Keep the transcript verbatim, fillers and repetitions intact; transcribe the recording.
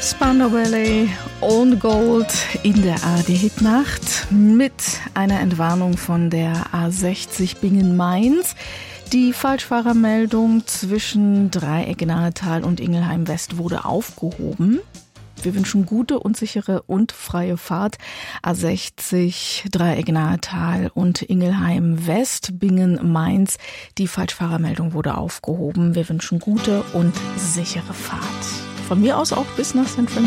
Spandau Ballet und Gold in der A R D-Hitnacht mit einer Entwarnung von der A sechzig Bingen-Mainz. Die Falschfahrermeldung zwischen Dreieck-Nahetal und Ingelheim-West wurde aufgehoben. Wir wünschen gute und sichere und freie Fahrt. A sechzig, Dreieck-Nahetal und Ingelheim-West, Bingen-Mainz. Die Falschfahrermeldung wurde aufgehoben. Wir wünschen gute und sichere Fahrt. Von mir aus auch bis nach San Francisco.